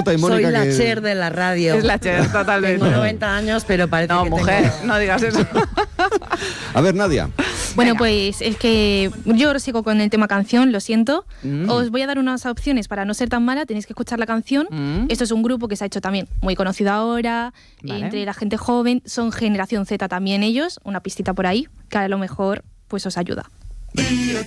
Marta y Mónica. Soy la Cher de la radio. Es la Cher, totalmente. Tengo 90 años, pero parece No, que mujer, tengo... no digas eso. A ver, Nadia. Bueno, pues es que yo ahora sigo con el tema canción, lo siento. Os voy a dar unas opciones para no ser tan mala, tenéis que escuchar la canción. Esto es un grupo que se ha hecho también muy conocido ahora, Vale. entre la gente joven, son generación Z también ellos, una pistita por ahí, que a lo mejor pues os ayuda. Venga.